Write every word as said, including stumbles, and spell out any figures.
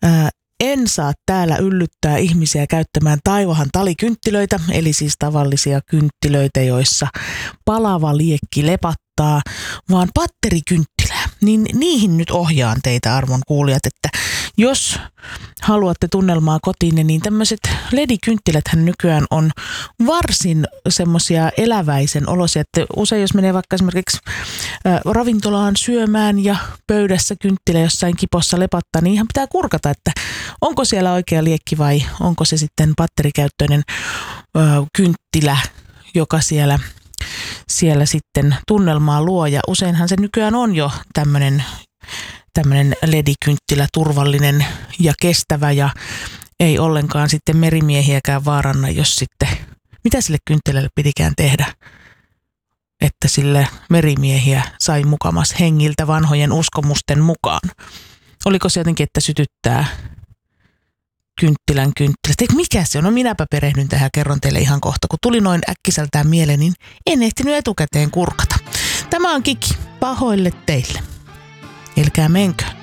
Ää, en saa täällä yllyttää ihmisiä käyttämään Taivahan talikynttilöitä, eli siis tavallisia kynttilöitä, joissa palava liekki lepattaa, vaan patterikynttilää. Niin niihin nyt ohjaan teitä, arvon kuulijat, että jos haluatte tunnelmaa kotiin, niin tämmöiset L E D-kynttiläthän nykyään on varsin semmoisia eläväisen olosia, että usein jos menee vaikka esimerkiksi äh, ravintolaan syömään ja pöydässä kynttilä jossain kipossa lepattaa, niin ihan pitää kurkata, että onko siellä oikea liekki vai onko se sitten batterikäyttöinen äh, kynttilä, joka siellä siellä sitten tunnelmaa luo, ja useinhan se nykyään on jo tämmöinen tämmöinen L E D-kynttilä, turvallinen ja kestävä ja ei ollenkaan sitten merimiehiäkään vaaranna, jos sitten, mitä sille kynttilälle pitikään tehdä, että sille merimiehiä sai mukamas hengiltä vanhojen uskomusten mukaan. Oliko se jotenkin, että sytyttää kynttilän kynttilästä? Eikö mikä se on? No minäpä perehdyn tähän, kerron teille ihan kohta. Kun tuli noin äkkiseltään mieleen, niin en ehtinyt etukäteen kurkata. Tämä on Kiki. Pahoille teille. Elkää menkö.